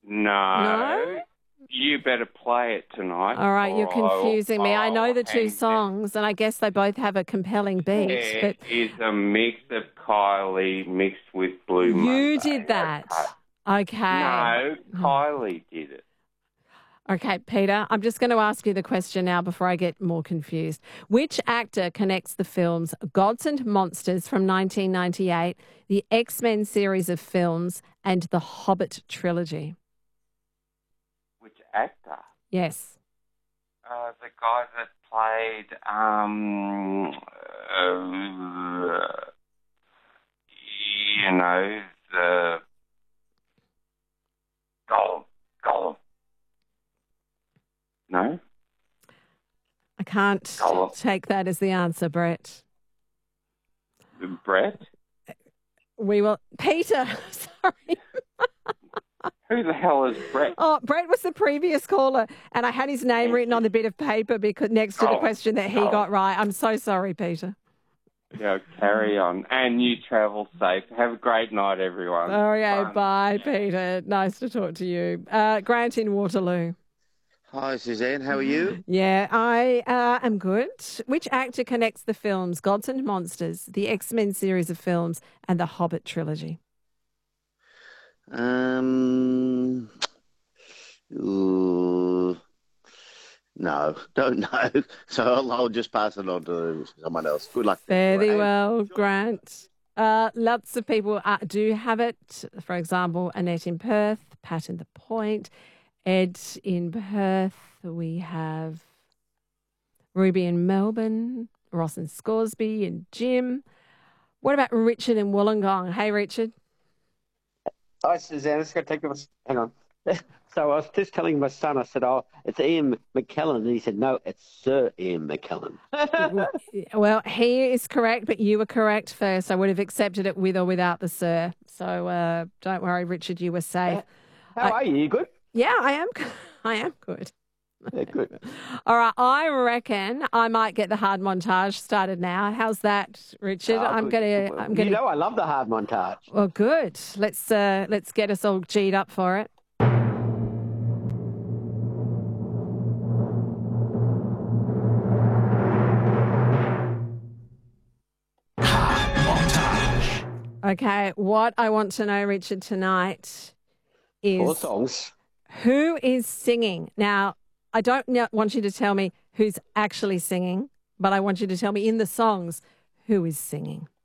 No? You better play it tonight. All right, you're confusing me. I know the two hang songs, and I guess they both have a compelling beat. There But is a mix of Kylie mixed with Blue Monday. you did that. Okay. No, Kylie did it. Okay, Peter, I'm just going to ask you the question now before I get more confused. Which actor connects the films Gods and Monsters from 1998, the X-Men series of films, and the Hobbit trilogy? Which actor? Yes. The guy that played, the Gollum. No? I can't take that as the answer, Brett. Brett? We will... Peter, sorry. Who the hell is Brett? Oh, Brett was the previous caller, and I had his name written on the bit of paper because next to the question that he got right. I'm so sorry, Peter. Yeah, carry on. And you travel safe. Have a great night, everyone. Okay, bye, Peter. Nice to talk to you. Grant in Waterloo. Hi, Suzanne. How are you? Yeah, I am good. Which actor connects the films Gods and Monsters, the X-Men series of films, and the Hobbit trilogy? No, don't know. So I'll just pass it on to someone else. Good luck. Very well, Grant. Lots of people do have it. For example, Annette in Perth, Pat in the Point, Ed in Perth. We have Ruby in Melbourne, Ross in Scoresby, and Jim. What about Richard in Wollongong? Hey, Richard. Hi, Suzanne. It's going to take a... Hang on. So I was just telling my son, I said, oh, it's Ian McKellen. And he said, no, it's Sir Ian McKellen. Well, he is correct, but you were correct first. I would have accepted it with or without the sir. So don't worry, Richard, you were safe. How are you? You good? Yeah, I am. I am good. Yeah, good. All right, I reckon I might get the hard montage started now. How's that, Richard? I'm gonna. You know, I love the hard montage. Well, good. Let's get us all G'd up for it. Okay, what I want to know, Richard, tonight is 4 songs. Who is singing? Now, I don't want you to tell me who's actually singing, but I want you to tell me in the songs who is singing.